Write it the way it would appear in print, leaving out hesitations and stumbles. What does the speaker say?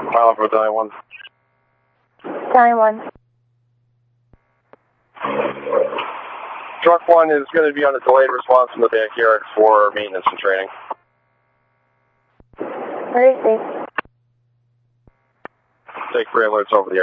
File for Battalion 1. Battalion 1. Truck 1 is going to be on a delayed response from the backyard for maintenance and training. Very safe. Take 3 alerts over the